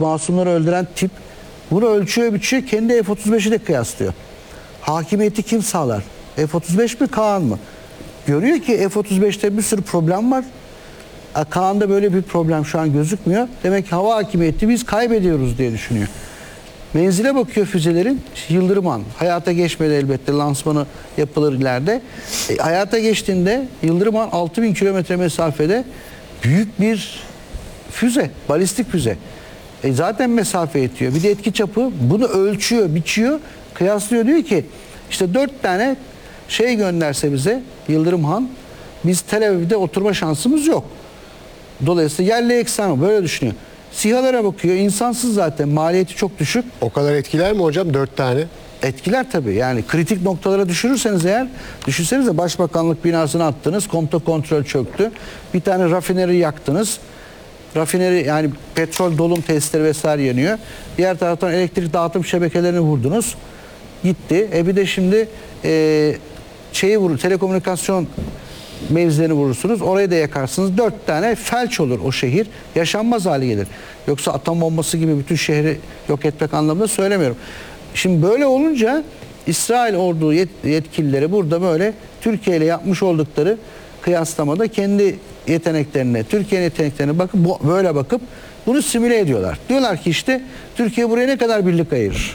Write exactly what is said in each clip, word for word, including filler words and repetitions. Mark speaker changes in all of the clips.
Speaker 1: masumları öldüren tip bunu ölçüyor, biçiyor, kendi F otuz beşi de kıyaslıyor. Hakimiyeti kim sağlar? F otuz beş mi, Kaan mı? Görüyor ki F otuz beşte bir sürü problem var. Kaan'da böyle bir problem şu an gözükmüyor. Demek ki hava hakimiyeti biz kaybediyoruz diye düşünüyor. Menzile bakıyor füzelerin. Yıldırım Han. Hayata geçmedi elbette. Lansmanı yapılır ileride. E, hayata geçtiğinde Yıldırım Han altı bin kilometre mesafede büyük bir füze. Balistik füze. E, zaten mesafe yetiyor. Bir de etki çapı. Bunu ölçüyor, biçiyor, kıyaslıyor. Diyor ki işte dört tane şey gönderse bize Yıldırım Han, biz Tel Aviv'de oturma şansımız yok. Dolayısıyla yerli eksen böyle düşünüyor. SİHA'lara bakıyor. İnsansız zaten. Maliyeti çok düşük.
Speaker 2: O kadar etkiler mi hocam? Dört tane.
Speaker 1: Etkiler tabii. Yani kritik noktalara düşürürseniz eğer, düşünsenize başbakanlık binasını attınız. Komuta kontrol çöktü. Bir tane rafineri yaktınız. Rafineri yani petrol dolum testleri vesaire yanıyor. Diğer taraftan elektrik dağıtım şebekelerini vurdunuz. Gitti. E bir de şimdi e, şeyi vurur. Telekomünikasyon mevzilerini vurursunuz. Orayı da yakarsınız. Dört tane felç olur o şehir. Yaşanmaz hale gelir. Yoksa atom bombası gibi bütün şehri yok etmek anlamında söylemiyorum. Şimdi böyle olunca İsrail ordu yet- yetkilileri burada böyle Türkiye ile yapmış oldukları kıyaslamada kendi yeteneklerine, Türkiye'nin yeteneklerine bakıp böyle bakıp bunu simüle ediyorlar. Diyorlar ki işte Türkiye buraya ne kadar birlik ayırır?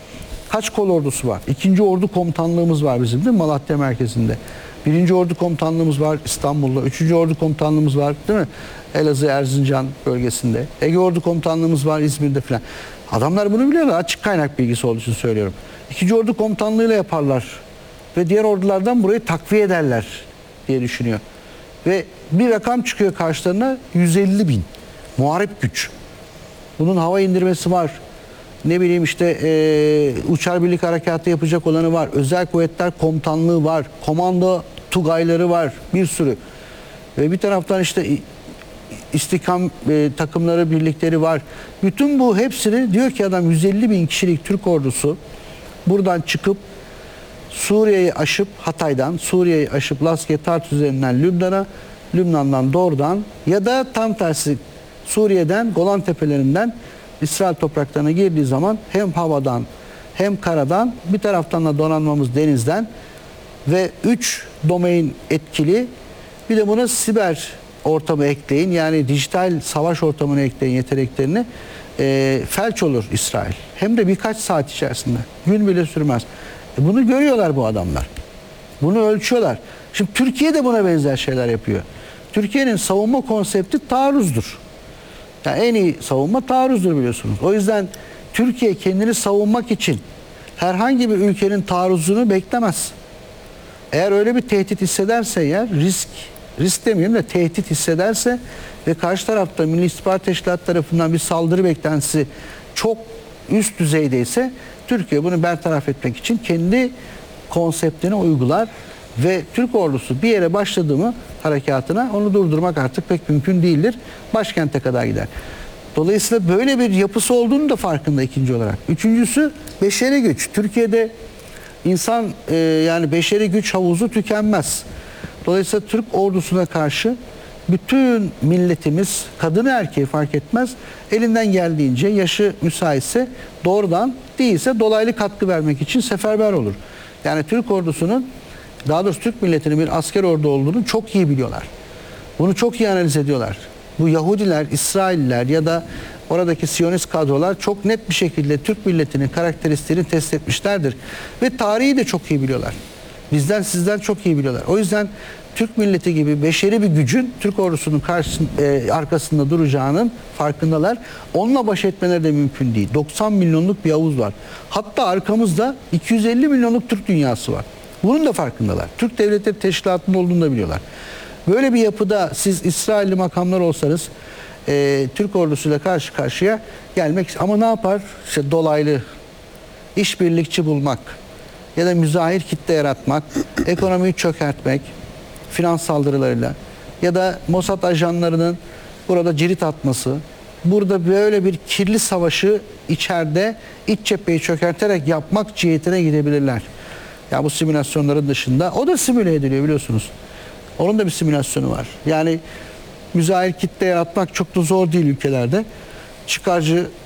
Speaker 1: Kaç kol ordusu var? İkinci Ordu Komutanlığımız var bizim değil mi? Malatya merkezinde. Birinci Ordu Komutanlığımız var İstanbul'da. Üçüncü Ordu Komutanlığımız var değil mi? Elazığ, Erzincan bölgesinde. Ege Ordu Komutanlığımız var İzmir'de falan. Adamlar bunu biliyorlar. Açık kaynak bilgisi olduğu için söylüyorum. İkinci Ordu Komutanlığı'yla yaparlar. Ve diğer ordulardan burayı takviye ederler diye düşünüyor. Ve bir rakam çıkıyor karşılarına yüz elli bin. Muharip güç. Bunun hava indirmesi var. Ne bileyim işte e, uçar birlik harekatı yapacak olanı var. Özel kuvvetler komutanlığı var. Komando tugayları var. Bir sürü. Ve bir taraftan işte istikam e, takımları, birlikleri var. Bütün bu hepsini diyor ki adam yüz elli bin kişilik Türk ordusu buradan çıkıp Suriye'yi aşıp Hatay'dan, Suriye'yi aşıp Laskiye Tartus üzerinden Lübnan'a, Lübnan'dan doğrudan ya da tam tersi Suriye'den Golan Tepelerinden İsrail topraklarına girdiği zaman hem havadan hem karadan bir taraftan da donanmamız denizden ve üç domain etkili bir de buna siber ortamı ekleyin yani dijital savaş ortamını ekleyin yeteneklerini e, felç olur İsrail. Hem de birkaç saat içerisinde. Gün bile sürmez. E, bunu görüyorlar bu adamlar. Bunu ölçüyorlar. Şimdi Türkiye de buna benzer şeyler yapıyor. Türkiye'nin savunma konsepti taarruzdur. Yani en iyi savunma taarruzdur biliyorsunuz. O yüzden Türkiye kendini savunmak için herhangi bir ülkenin taarruzunu beklemez. Eğer öyle bir tehdit hissederse eğer risk, risk demeyeyim de tehdit hissederse ve karşı tarafta Milli İstihbarat Teşkilatı tarafından bir saldırı beklentisi çok üst düzeydeyse Türkiye bunu bertaraf etmek için kendi konseptini uygular ve Türk ordusu bir yere başladı mı harekatına onu durdurmak artık pek mümkün değildir. Başkente kadar gider. Dolayısıyla böyle bir yapısı olduğunu da farkında ikinci olarak. Üçüncüsü beşeri güç. Türkiye'de insan e, yani beşeri güç havuzu tükenmez. Dolayısıyla Türk ordusuna karşı bütün milletimiz kadını erkeği fark etmez elinden geldiğince yaşı müsaitse doğrudan değilse dolaylı katkı vermek için seferber olur. Yani Türk ordusunun daha doğrusu Türk milletinin bir asker ordu olduğunu çok iyi biliyorlar. Bunu çok iyi analiz ediyorlar. Bu Yahudiler, İsrailler ya da oradaki Siyonist kadrolar çok net bir şekilde Türk milletinin karakteristiğini test etmişlerdir. Ve tarihi de çok iyi biliyorlar. Bizden sizden çok iyi biliyorlar. O yüzden Türk milleti gibi beşeri bir gücün Türk ordusunun karşısında, e, arkasında duracağının farkındalar. Onunla baş etmeleri de mümkün değil. doksan milyonluk bir havuz var. Hatta arkamızda iki yüz elli milyonluk Türk dünyası var. Bunun da farkındalar. Türk Devletleri Teşkilatı'nın olduğunu da biliyorlar. Böyle bir yapıda siz İsrailli makamlar olsanız e, Türk ordusuyla karşı karşıya gelmek ama ne yapar? İşte dolaylı işbirlikçi bulmak ya da müzahir kitle yaratmak, ekonomiyi çökertmek, finans saldırılarıyla ya da Mossad ajanlarının burada cirit atması, burada böyle bir kirli savaşı içeride iç cepheyi çökerterek yapmak cihetine gidebilirler. Ya bu simülasyonların dışında o da simüle ediliyor biliyorsunuz. Onun da bir simülasyonu var. Yani müzahir kitle yaratmak çok da zor değil ülkelerde. Çıkarcı